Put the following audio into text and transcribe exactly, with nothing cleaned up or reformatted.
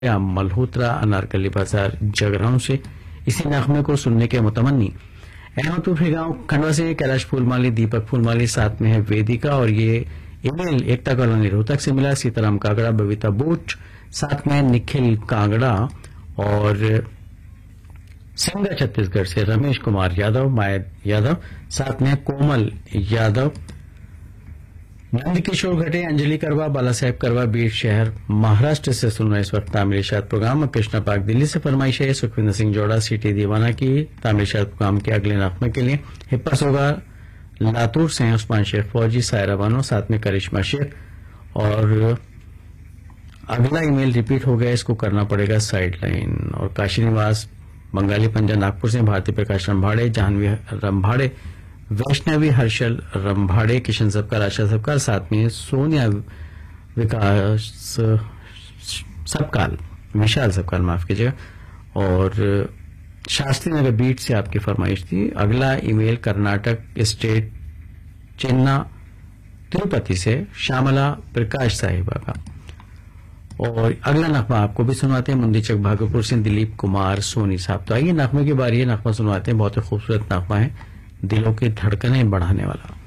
या मल्होत्रा अनारकली बाजार जगरांव से इसी नगमे को सुनने के मुतमन्नी अहमदपुर गांव खंडवा से कैलाश फूलमाली, दीपक फूलमाली, साथ में है वेदिका और ये ईमेल एकता कॉलोनी रोहतक से मिला। सीताराम कागड़ा, बबीता बूट, साथ में निखिल कांगड़ा और सिंगा छत्तीसगढ़ से रमेश कुमार यादव, माया यादव, साथ में कोमल यादव, नंद किशोर घटे, अंजलि करवा, बाला साहेब करवा, बीर शहर महाराष्ट्र से सुन रहे इस वक्त तामिल शाद प्रोग्राम। कृष्णा पाक दिल्ली से फरमाइश है सुखविंदर सिंह जोड़ा, सिटी दीवाना की तामिल शाद प्रोग्राम के अगले नगमे के लिए। हिप्पस होगा लातूर से उस्मान शेख फौजी, सायरा बानो, साथ में करिश्मा शेख और अगला ईमेल रिपीट हो गया, इसको करना पड़ेगा साइड लाइन। और काशी निवास बंगाली पंजा नागपुर से भारती प्रकाश रंभाड़े, जाह्नवी रंभाड़े, वैष्णवी हर्षल रंभाड़े, किशन सबकर, आशा सबकर, साथ में सोनिया विकास सबकाल, विशाल सबकाल माफ कीजिएगा, और शास्त्री नगर बीट से आपकी फरमाइश थी। अगला ईमेल कर्नाटक स्टेट चेन्ना तिरुपति से श्यामला प्रकाश साहिबा का। और अगला नगमा आपको भी सुनवाते हैं मुंदीचक भागलपुर से दिलीप कुमार सोनी साहब। तो आइए नगमे की बारी है, नगमा सुनवाते हैं। बहुत ही खूबसूरत नगमा है, दिलों की धड़कनें बढ़ाने वाला।